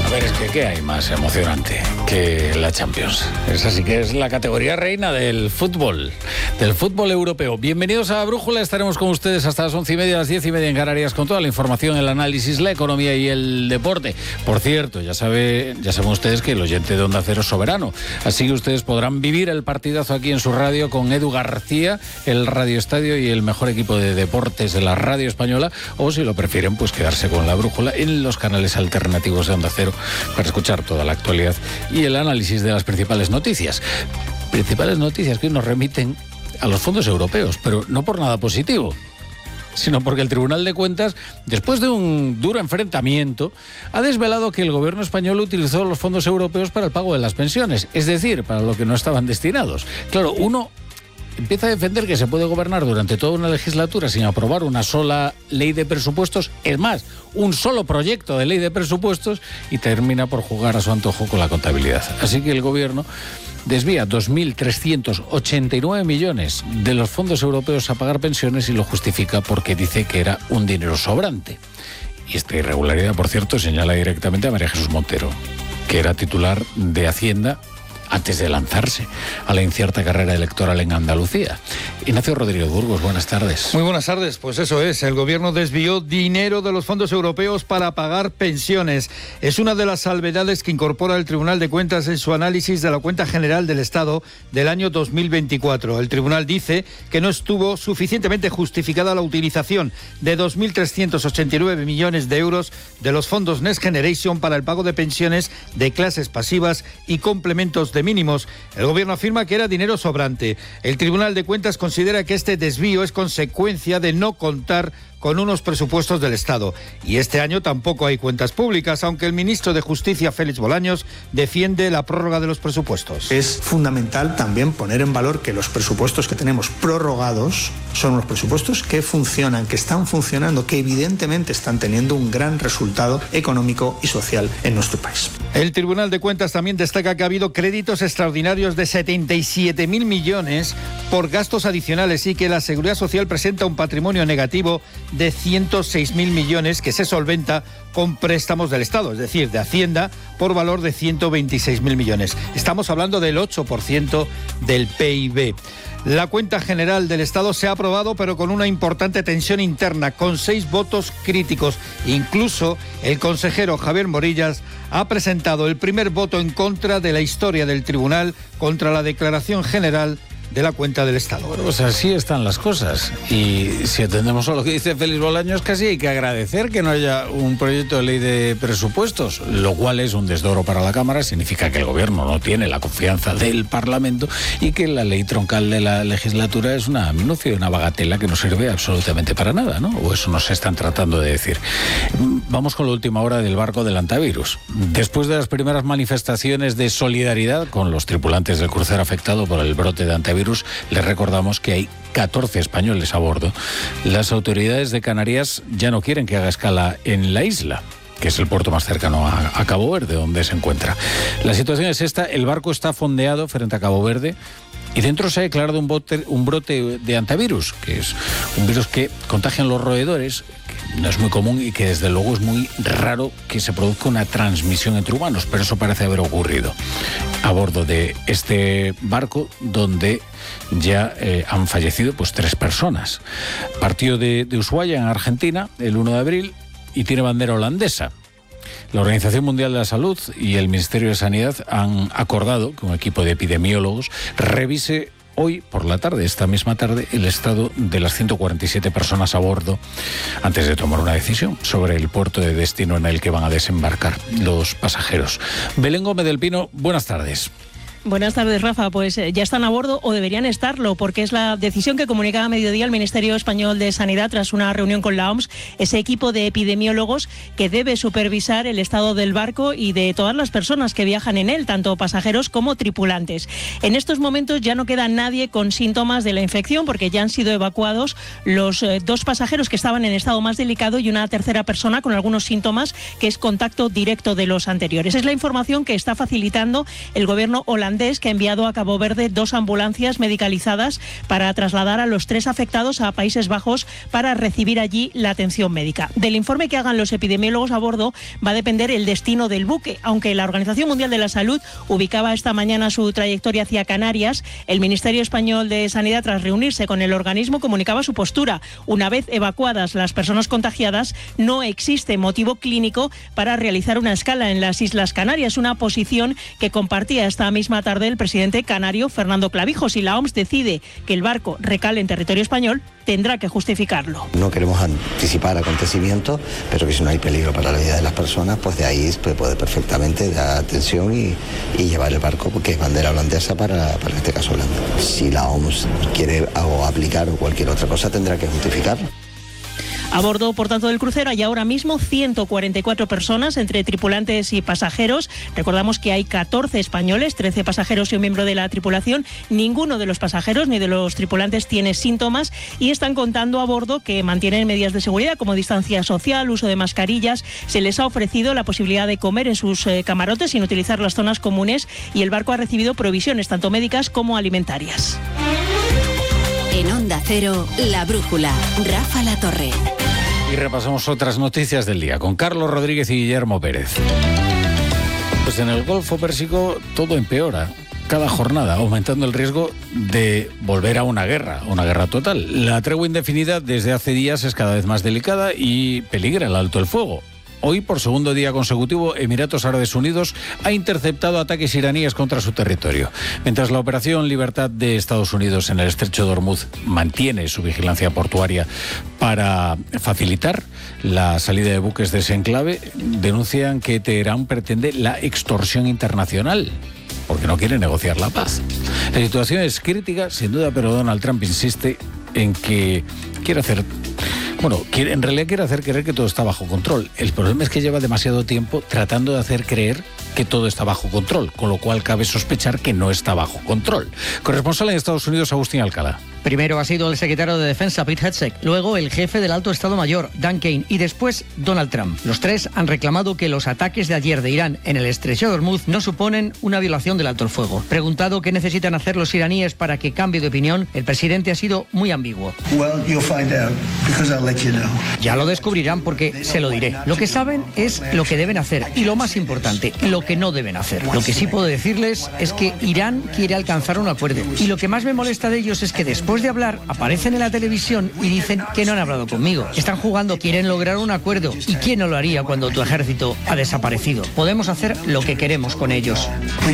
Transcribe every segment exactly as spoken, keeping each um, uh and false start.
A ver, es que ¿qué hay más emocionante que la Champions? Esa sí que es la categoría reina del fútbol, del fútbol europeo. Bienvenidos a Brújula, estaremos con ustedes hasta las once y media, las diez y media en Canarias, con toda la información, el análisis, la economía y el deporte. Por cierto, ya sabe, ya saben ustedes que el oyente de Onda Cero es soberano, así que ustedes podrán vivir el partidazo aquí en su radio con Edu García, el Radio Estadio y el mejor equipo de deportes de la radio española, o si lo prefieren, pues quedarse con la Brújula en los canales alternativos de Onda Cero para escuchar toda la actualidad y el análisis de las principales noticias. Principales noticias que hoy nos remiten a los fondos europeos, pero no por nada positivo, sino porque el Tribunal de Cuentas, después de un duro enfrentamiento, ha desvelado que el gobierno español utilizó los fondos europeos para el pago de las pensiones, es decir, para lo que no estaban destinados. Claro, uno empieza a defender que se puede gobernar durante toda una legislatura sin aprobar una sola ley de presupuestos, es más, un solo proyecto de ley de presupuestos, y termina por jugar a su antojo con la contabilidad. Así que el gobierno desvía dos mil trescientos ochenta y nueve millones de los fondos europeos a pagar pensiones y lo justifica porque dice que era un dinero sobrante. Y esta irregularidad, por cierto, señala directamente a María Jesús Montero, que era titular de Hacienda antes de lanzarse a la incierta carrera electoral en Andalucía. Ignacio Rodríguez Burgos, buenas tardes. Muy buenas tardes, pues eso es, el gobierno desvió dinero de los fondos europeos para pagar pensiones. Es una de las salvedades que incorpora el Tribunal de Cuentas en su análisis de la cuenta general del Estado del año dos mil veinticuatro. El tribunal dice que no estuvo suficientemente justificada la utilización de dos mil trescientos ochenta y nueve millones de euros de los fondos Next Generation para el pago de pensiones de clases pasivas y complementos de mínimos. El gobierno afirma que era dinero sobrante. El Tribunal de Cuentas considera que este desvío es consecuencia de no contar con unos presupuestos del Estado. Y este año tampoco hay cuentas públicas, aunque el ministro de Justicia, Félix Bolaños, defiende la prórroga de los presupuestos. Es fundamental también poner en valor que los presupuestos que tenemos prorrogados son unos presupuestos que funcionan, que están funcionando, que evidentemente están teniendo un gran resultado económico y social en nuestro país. El Tribunal de Cuentas también destaca que ha habido créditos extraordinarios de setenta y siete mil millones por gastos adicionales y que la Seguridad Social presenta un patrimonio negativo de ciento seis mil millones que se solventa con préstamos del Estado, es decir, de Hacienda, por valor de ciento veintiséis mil millones. Estamos hablando del ocho por ciento del P I B. La cuenta general del Estado se ha aprobado, pero con una importante tensión interna, con seis votos críticos. Incluso el consejero Javier Morillas ha presentado el primer voto en contra de la historia del tribunal contra la declaración general de la cuenta del Estado. Bueno, pues así están las cosas. Y si atendemos a lo que dice Félix Bolaños, casi hay que agradecer que no haya un proyecto de ley de presupuestos, lo cual es un desdoro para la Cámara, significa que el gobierno no tiene la confianza del Parlamento y que la ley troncal de la legislatura es una minucia, una bagatela que no sirve absolutamente para nada, ¿no? O eso nos están tratando de decir. Vamos con la última hora del barco del antivirus. Después de las primeras manifestaciones de solidaridad con los tripulantes del crucero afectado por el brote de antivirus, les recordamos que hay catorce españoles a bordo. Las autoridades de Canarias ya no quieren que haga escala en la isla, que es el puerto más cercano a, a Cabo Verde, donde se encuentra. La situación es esta: el barco está fondeado frente a Cabo Verde y dentro se ha declarado un, bote, un brote de antivirus, que es un virus que contagian los roedores, que no es muy común y que desde luego es muy raro que se produzca una transmisión entre humanos, pero eso parece haber ocurrido a bordo de este barco, donde ya eh, han fallecido pues tres personas. Partió de, de Ushuaia, en Argentina, el uno de abril, y tiene bandera holandesa. La Organización Mundial de la Salud y el Ministerio de Sanidad han acordado que un equipo de epidemiólogos revise hoy por la tarde, esta misma tarde, el estado de las ciento cuarenta y siete personas a bordo antes de tomar una decisión sobre el puerto de destino en el que van a desembarcar los pasajeros. Belén Gómez del Pino, buenas tardes. Buenas tardes, Rafa. Pues eh, ya están a bordo o deberían estarlo, porque es la decisión que comunicaba a mediodía el Ministerio Español de Sanidad tras una reunión con la O M S, ese equipo de epidemiólogos que debe supervisar el estado del barco y de todas las personas que viajan en él, tanto pasajeros como tripulantes. En estos momentos ya no queda nadie con síntomas de la infección, porque ya han sido evacuados los eh, dos pasajeros que estaban en estado más delicado y una tercera persona con algunos síntomas, que es contacto directo de los anteriores. Es la información que está facilitando el gobierno holandés neerlandés que ha enviado a Cabo Verde dos ambulancias medicalizadas para trasladar a los tres afectados a Países Bajos para recibir allí la atención médica. Del informe que hagan los epidemiólogos a bordo va a depender el destino del buque. Aunque la Organización Mundial de la Salud ubicaba esta mañana su trayectoria hacia Canarias, el Ministerio Español de Sanidad, tras reunirse con el organismo, comunicaba su postura. Una vez evacuadas las personas contagiadas, no existe motivo clínico para realizar una escala en las Islas Canarias, una posición que compartía esta misma tarde el presidente canario Fernando Clavijo. Si la O M S decide que el barco recale en territorio español, tendrá que justificarlo. No queremos anticipar acontecimientos, pero que si no hay peligro para la vida de las personas, pues de ahí se puede perfectamente dar atención y, y llevar el barco, porque es bandera holandesa para, para este caso Holanda. Si la O M S quiere o aplicar o cualquier otra cosa, tendrá que justificarlo. A bordo, por tanto, del crucero hay ahora mismo ciento cuarenta y cuatro personas entre tripulantes y pasajeros. Recordamos que hay catorce españoles, trece pasajeros y un miembro de la tripulación. Ninguno de los pasajeros ni de los tripulantes tiene síntomas y están contando a bordo que mantienen medidas de seguridad como distancia social, uso de mascarillas. Se les ha ofrecido la posibilidad de comer en sus eh, camarotes sin utilizar las zonas comunes y el barco ha recibido provisiones tanto médicas como alimentarias. En Onda Cero, La Brújula, Rafa La Torre. Y repasamos otras noticias del día con Carlos Rodríguez y Guillermo Pérez. Pues en el Golfo Pérsico todo empeora cada jornada, aumentando el riesgo de volver a una guerra, una guerra total. La tregua indefinida desde hace días es cada vez más delicada y peligra el alto el fuego. Hoy, por segundo día consecutivo, Emiratos Árabes Unidos ha interceptado ataques iraníes contra su territorio. Mientras la Operación Libertad de Estados Unidos en el estrecho de Hormuz mantiene su vigilancia portuaria para facilitar la salida de buques de ese enclave, denuncian que Teherán pretende la extorsión internacional, porque no quiere negociar la paz. La situación es crítica, sin duda, pero Donald Trump insiste en que quiere hacer... Bueno, quiere, en realidad quiere hacer creer que todo está bajo control. El problema es que lleva demasiado tiempo tratando de hacer creer que todo está bajo control, con lo cual cabe sospechar que no está bajo control. Corresponsal en Estados Unidos, Agustín Alcalá. Primero ha sido el secretario de Defensa, Pete Hegseth, luego el jefe del Alto Estado Mayor, Dan Kane, y después Donald Trump. Los tres han reclamado que los ataques de ayer de Irán en el estrecho de Hormuz no suponen una violación del alto el fuego. Preguntado qué necesitan hacer los iraníes para que cambie de opinión, el presidente ha sido muy ambiguo. Well, you'll find out, because I'll let you know. Ya lo descubrirán porque se lo diré. Lo que saben es lo que deben hacer y lo más importante, lo que no deben hacer. Lo que sí puedo decirles es que Irán quiere alcanzar un acuerdo. Y lo que más me molesta de ellos es que después Después de hablar, aparecen en la televisión y dicen que no han hablado conmigo. Están jugando, quieren lograr un acuerdo. ¿Y quién no lo haría cuando tu ejército ha desaparecido? Podemos hacer lo que queremos con ellos.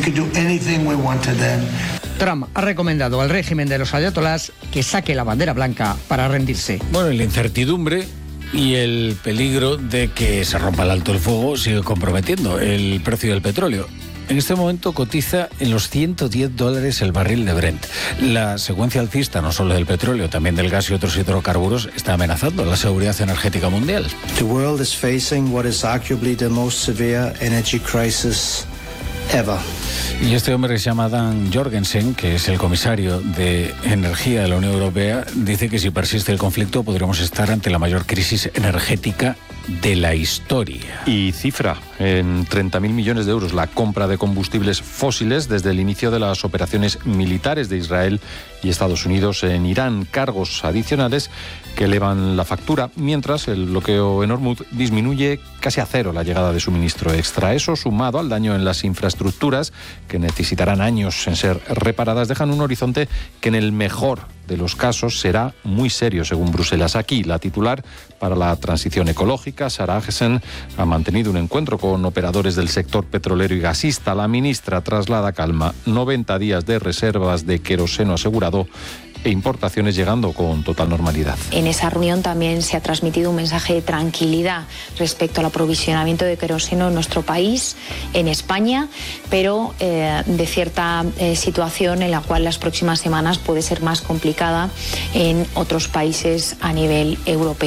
Trump ha recomendado al régimen de los ayatolás que saque la bandera blanca para rendirse. Bueno, y la incertidumbre y el peligro de que se rompa el alto el fuego sigue comprometiendo el precio del petróleo. En este momento cotiza en los ciento diez dólares el barril de Brent. La secuencia alcista, no solo del petróleo, también del gas y otros hidrocarburos, está amenazando la seguridad energética mundial. The world is facing what is arguably the most severe energy crisis ever. Y este hombre que se llama Dan Jorgensen, que es el comisario de Energía de la Unión Europea, dice que si persiste el conflicto podremos estar ante la mayor crisis energética de la historia. Y cifra en treinta mil millones de euros la compra de combustibles fósiles desde el inicio de las operaciones militares de Israel y Estados Unidos en Irán, cargos adicionales que elevan la factura, mientras el bloqueo en Hormuz disminuye casi a cero la llegada de suministro extra. Eso, sumado al daño en las infraestructuras, que necesitarán años en ser reparadas, dejan un horizonte que en el mejor de los casos será muy serio, según Bruselas. Aquí, la titular para la transición ecológica, Sarah Agesen, ha mantenido un encuentro con operadores del sector petrolero y gasista. La ministra traslada calma, noventa días de reservas de queroseno asegurado e importaciones llegando con total normalidad. En esa reunión también se ha transmitido un mensaje de tranquilidad respecto al aprovisionamiento de queroseno en nuestro país, en España, pero eh, de cierta eh, situación en la cual las próximas semanas puede ser más complicada en otros países a nivel europeo.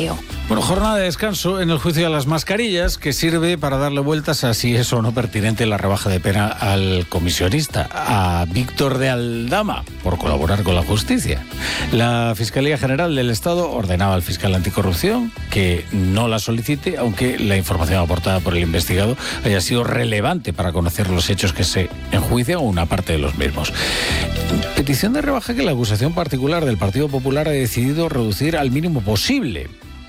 Bueno, jornada de descanso en el juicio de las mascarillas, que sirve para darle vueltas a si es o no pertinente la rebaja de pena al comisionista, a Víctor de Aldama, por colaborar con la justicia. La Fiscalía General del Estado ordenaba al fiscal anticorrupción que no la solicite, aunque la información aportada por el investigado haya sido relevante para conocer los hechos que se enjuician o una parte de los mismos. Petición de rebaja que la acusación particular del Partido Popular ha decidido reducir al mínimo posible.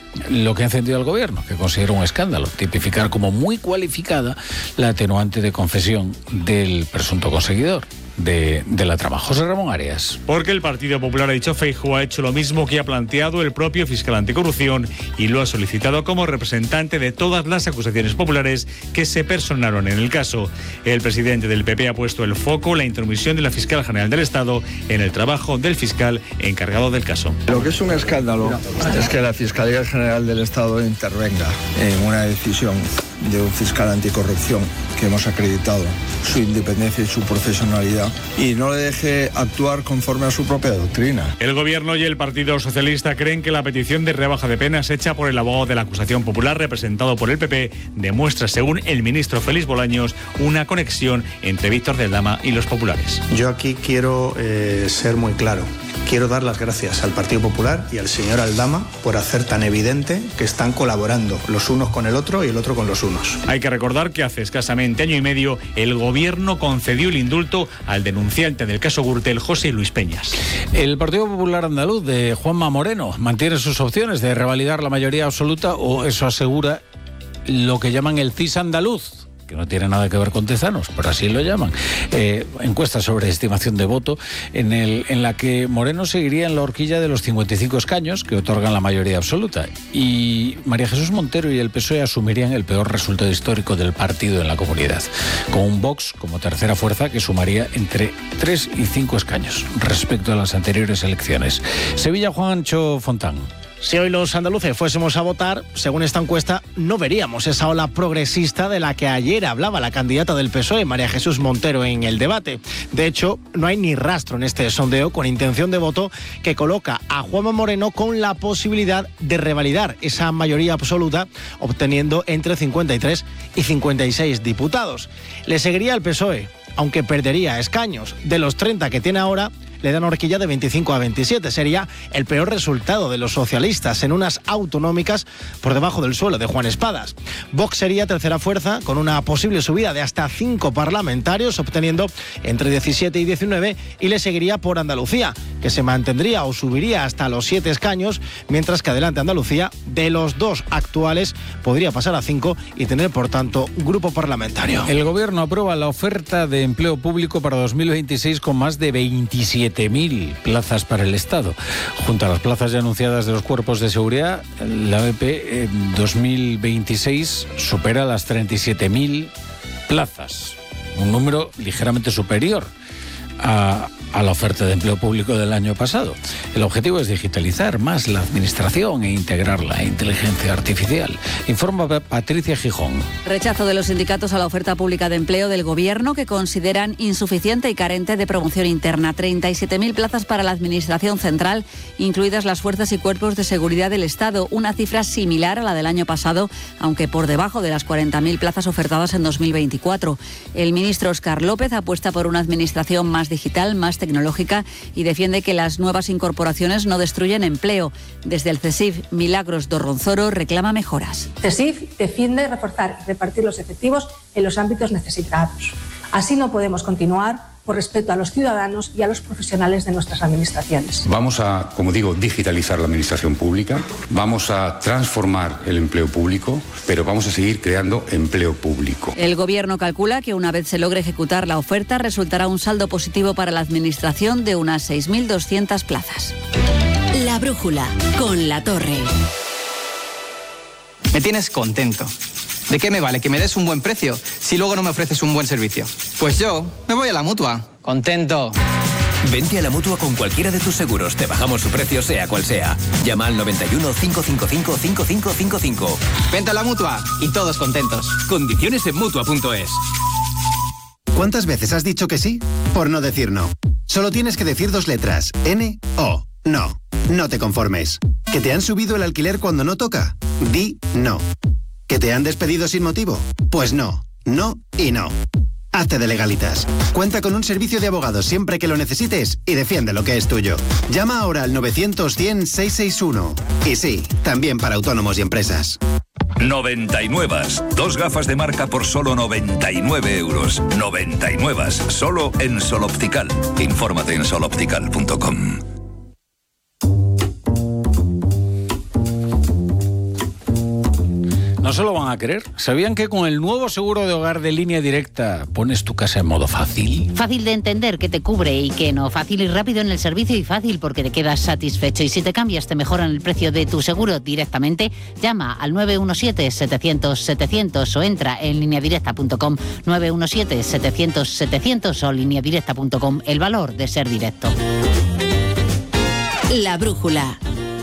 Lo que ha encendido al gobierno, que considera un escándalo, tipificar como muy cualificada la atenuante de confesión del presunto conseguidor de, de la trama. José Ramón Arias. Porque el Partido Popular, ha dicho Feijóo, ha hecho lo mismo que ha planteado el propio fiscal anticorrupción y lo ha solicitado como representante de todas las acusaciones populares que se personaron en el caso. El presidente del P P ha puesto el foco en la intromisión de la fiscal general del Estado en el trabajo del fiscal encargado del caso. Lo que es un escándalo es que la Fiscalía General del Estado intervenga en una decisión de un fiscal anticorrupción que hemos acreditado su independencia y su profesionalidad y no le deje actuar conforme a su propia doctrina. El Gobierno y el Partido Socialista creen que la petición de rebaja de penas hecha por el abogado de la acusación popular representado por el P P demuestra, según el ministro Félix Bolaños, una conexión entre Víctor de Aldama y los populares. Yo aquí quiero eh, ser muy claro. Quiero dar las gracias al Partido Popular y al señor Aldama por hacer tan evidente que están colaborando los unos con el otro y el otro con los unos. Hay que recordar que hace escasamente año y medio el Gobierno concedió el indulto al denunciante del caso Gürtel, José Luis Peñas. El Partido Popular andaluz de Juanma Moreno mantiene sus opciones de revalidar la mayoría absoluta, o eso asegura lo que llaman el C I S andaluz, que no tiene nada que ver con Tezanos, pero así lo llaman. Eh, encuesta sobre estimación de voto en, el, en la que Moreno seguiría en la horquilla de los cincuenta y cinco escaños que otorgan la mayoría absoluta, y María Jesús Montero y el P S O E asumirían el peor resultado histórico del partido en la comunidad, con un Vox como tercera fuerza que sumaría entre tres y cinco escaños respecto a las anteriores elecciones. Sevilla, Juancho Fontán. Si hoy los andaluces fuésemos a votar, según esta encuesta, no veríamos esa ola progresista de la que ayer hablaba la candidata del P S O E, María Jesús Montero, en el debate. De hecho, no hay ni rastro en este sondeo con intención de voto que coloca a Juanma Moreno con la posibilidad de revalidar esa mayoría absoluta, obteniendo entre cincuenta y tres y cincuenta y seis diputados. Le seguiría el P S O E, aunque perdería escaños. De los treinta que tiene ahora, le dan horquilla de veinticinco a veintisiete. Sería el peor resultado de los socialistas en unas autonómicas por debajo del suelo de Juan Espadas. Vox sería tercera fuerza con una posible subida de hasta cinco parlamentarios, obteniendo entre diecisiete y diecinueve, y le seguiría por Andalucía, que se mantendría o subiría hasta los siete escaños, mientras que Adelante Andalucía, de los dos actuales, podría pasar a cinco y tener, por tanto, grupo parlamentario. El Gobierno aprueba la oferta de empleo público para dos mil veintiséis con más de veintisiete mil plazas para el Estado. Junto a las plazas ya anunciadas de los cuerpos de seguridad, la A B P en dos mil veintiséis supera las treinta y siete mil plazas, un número ligeramente superior a, a la oferta de empleo público del año pasado. El objetivo es digitalizar más la administración e integrar la inteligencia artificial. Informa Patricia Gijón. Rechazo de los sindicatos a la oferta pública de empleo del Gobierno, que consideran insuficiente y carente de promoción interna. treinta y siete mil plazas para la Administración Central, incluidas las fuerzas y cuerpos de seguridad del Estado, una cifra similar a la del año pasado, aunque por debajo de las cuarenta mil plazas ofertadas en dos mil veinticuatro. El ministro Óscar López apuesta por una administración más digital, más tecnológica, y defiende que las nuevas incorporaciones no destruyen empleo. Desde el CESIF, Milagros Dorronzoro reclama mejoras. CESIF defiende reforzar y repartir los efectivos en los ámbitos necesitados. Así no podemos continuar por respeto a los ciudadanos y a los profesionales de nuestras administraciones. Vamos a, como digo, digitalizar la administración pública, vamos a transformar el empleo público, pero vamos a seguir creando empleo público. El Gobierno calcula que una vez se logre ejecutar la oferta, resultará un saldo positivo para la Administración de unas seis mil doscientas plazas. La brújula, con La Torre. Me tienes contento. ¿De qué me vale que me des un buen precio si luego no me ofreces un buen servicio? Pues yo me voy a la Mutua. Contento. Vente a la Mutua con cualquiera de tus seguros. Te bajamos su precio, sea cual sea. Llama al noventa y uno, cinco cinco cinco, cinco cinco cinco cinco. Vente a la Mutua y todos contentos. Condiciones en Mutua punto es. ¿Cuántas veces has dicho que sí por no decir no? Solo tienes que decir dos letras. N, O, no. No te conformes. ¿Que te han subido el alquiler cuando no toca? Di no. ¿Que te han despedido sin motivo? Pues no, no y no. Hazte de Legalitas. Cuenta con un servicio de abogados siempre que lo necesites y defiende lo que es tuyo. Llama ahora al novecientos cien seiscientos sesenta y uno. Y sí, también para autónomos y empresas. noventa y nueve. Dos gafas de marca por solo noventa y nueve euros. noventa y nueve. Solo en Sol Optical. Infórmate en sol optical punto com. No se lo van a creer. ¿Sabían que con el nuevo seguro de hogar de Línea Directa pones tu casa en modo fácil? Fácil de entender, que te cubre y que no. Fácil y rápido en el servicio y fácil porque te quedas satisfecho. Y si te cambias, te mejoran el precio de tu seguro directamente. Llama al nueve uno siete, setecientos, setecientos o entra en línea directa punto com. nueve uno siete, setecientos, setecientos o línea directa punto com. El valor de ser directo. La brújula.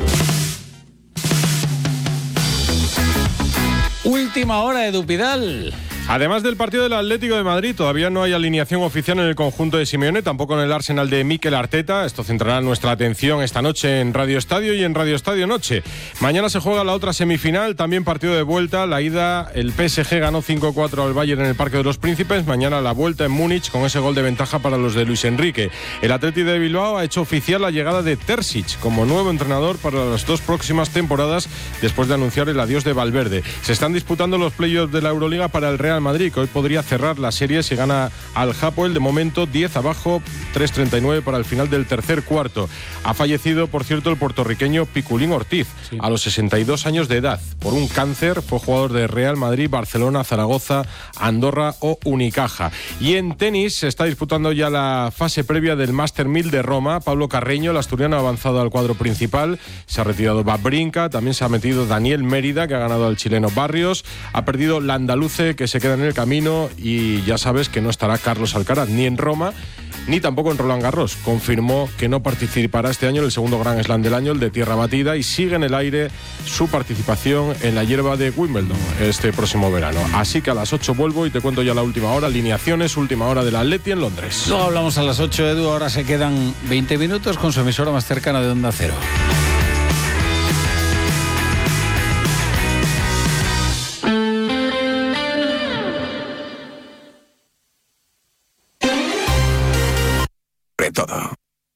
Última hora, Edu Pidal. Además del partido del Atlético de Madrid, todavía no hay alineación oficial en el conjunto de Simeone, tampoco en el Arsenal de Mikel Arteta. Esto centrará nuestra atención esta noche en Radio Estadio y en Radio Estadio Noche. Mañana se juega la otra semifinal, también partido de vuelta. La ida, el P S G ganó cinco cuatro al Bayern en el Parque de los Príncipes. Mañana la vuelta en Múnich con ese gol de ventaja para los de Luis Enrique. El Athletic de Bilbao ha hecho oficial la llegada de Terzic como nuevo entrenador para las dos próximas temporadas después de anunciar el adiós de Valverde. Se están disputando los playoffs de la Euroliga para el Real Madrid, que hoy podría cerrar la serie si gana al Hapoel. De momento diez abajo, tres treinta y nueve para el final del tercer cuarto. Ha fallecido, por cierto, el puertorriqueño Piculín Ortiz, sí, a los sesenta y dos años de edad, por un cáncer. Fue jugador de Real Madrid, Barcelona, Zaragoza, Andorra o Unicaja. Y en tenis se está disputando ya la fase previa del Master mil de Roma. Pablo Carreño, el asturiano, ha avanzado al cuadro principal. Se ha retirado Babrinka, también se ha metido Daniel Mérida, que ha ganado al chileno Barrios. Ha perdido Landaluce, que se queda en el camino, y ya sabes que no estará Carlos Alcaraz ni en Roma ni tampoco en Roland Garros. Confirmó que no participará este año en el segundo Grand Slam del año, el de tierra batida, y sigue en el aire su participación en la hierba de Wimbledon este próximo verano. Así que a las ocho vuelvo y te cuento ya la última hora, alineaciones, última hora del Atleti en Londres. Luego hablamos a las ocho, Edu. Ahora se quedan veinte minutos con su emisora más cercana de Onda Cero. Todo.